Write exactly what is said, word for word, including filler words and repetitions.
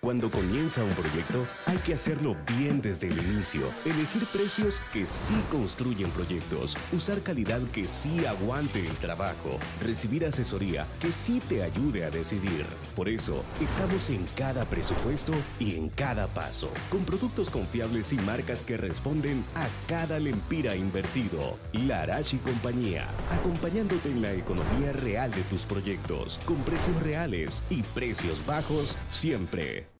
Cuando comienza un proyecto, hay que hacerlo bien desde el inicio. Elegir precios que sí construyen proyectos. Usar calidad que sí aguante el trabajo. Recibir asesoría que sí te ayude a decidir. Por eso, estamos en cada presupuesto y en cada paso. Con productos confiables y marcas que responden a cada lempira invertido. Larache y compañía. Acompañándote en la economía real de tus proyectos. Con precios reales y precios bajos siempre.